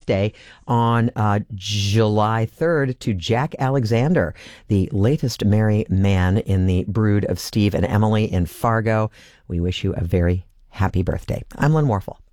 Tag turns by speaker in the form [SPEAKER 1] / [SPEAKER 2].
[SPEAKER 1] birthday on July 3rd to Jack Alexander, the latest merry man in the brood of Steve and Emily in Fargo. We wish you a very happy birthday. I'm Lynn Warfel.